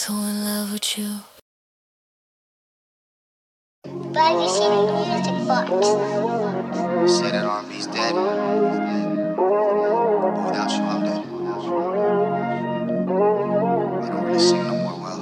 so in love with you. But have you seen a music box? Say that R&B's dead.